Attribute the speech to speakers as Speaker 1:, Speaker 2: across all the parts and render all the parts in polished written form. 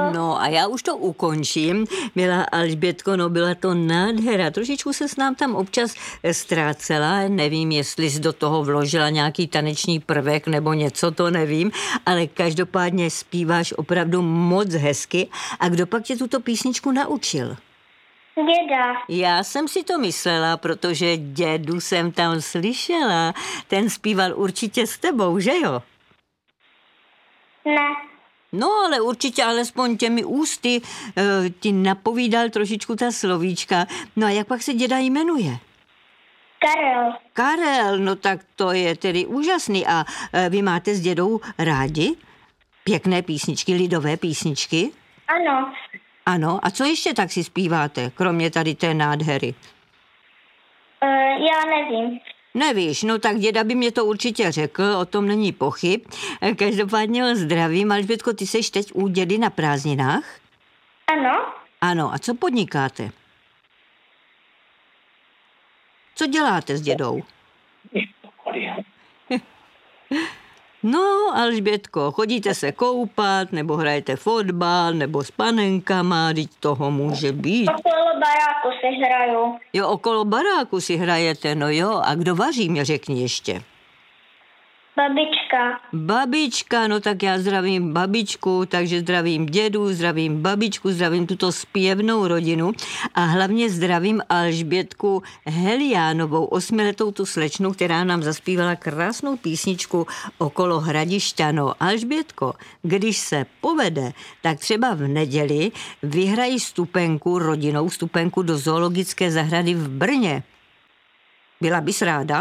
Speaker 1: No a já už to ukončím. Milá Alžbětko, no byla to nádhera. Trošičku se s nám tam občas ztrácela. Nevím, jestli jsi do toho vložila nějaký taneční prvek nebo něco, to nevím. Ale každopádně zpíváš opravdu moc hezky. A kdo pak tě tuto písničku naučil?
Speaker 2: Děda.
Speaker 1: Já jsem si to myslela, protože dědu jsem tam slyšela. Ten zpíval určitě s tebou, že jo?
Speaker 2: Ne.
Speaker 1: No, ale určitě alespoň těmi ústy ti napovídal trošičku ta slovíčka. No a jak pak se děda jmenuje?
Speaker 2: Karel.
Speaker 1: Karel, no tak to je tedy úžasný. A vy máte s dědou rádi pěkné písničky, lidové písničky?
Speaker 2: Ano.
Speaker 1: Ano, a co ještě tak si zpíváte, kromě tady té nádhery?
Speaker 2: Já nevím.
Speaker 1: Nevíš, no tak děda by mě to určitě řekl, o tom není pochyb. Každopádně ho zdravím. Alžbětko, ty seš teď u dědy na prázdninách?
Speaker 2: Ano.
Speaker 1: Ano, a co podnikáte? Co děláte s dědou? No, Alžbětko, chodíte se koupat, nebo hrajete fotbal, nebo s panenkama, teď toho může být.
Speaker 2: Okolo baráku se hraju.
Speaker 1: Jo, okolo baráku si hrajete, no jo. A kdo vaří, mě řekni ještě.
Speaker 2: Babička.
Speaker 1: Babička, no tak já zdravím babičku, takže zdravím dědu, zdravím babičku, zdravím tuto zpěvnou rodinu a hlavně zdravím Alžbětku Heliánovou, 8letou tu slečnu, která nám zaspívala krásnou písničku Okolo hradišťa. No, Alžbětko, když se povede, tak třeba v neděli vyhrají stupenku, rodinnou stupenku do zoologické zahrady v Brně. Byla bys ráda?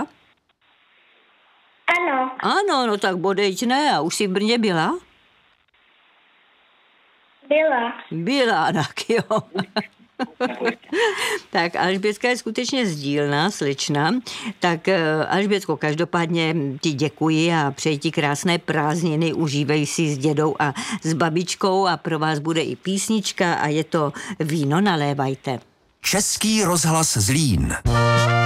Speaker 2: Ano.
Speaker 1: Ano, no tak bodejť ne. A už jsi v Brně byla?
Speaker 2: Byla.
Speaker 1: Byla, tak jo. Tak Alžbětka je skutečně sdílná slečna. Tak Alžbětko, každopádně ti děkuji a přeji ti krásné prázdniny. Užívej si s dědou a s babičkou a pro vás bude i písnička a je to Víno nalévajte.
Speaker 3: Český rozhlas Zlín.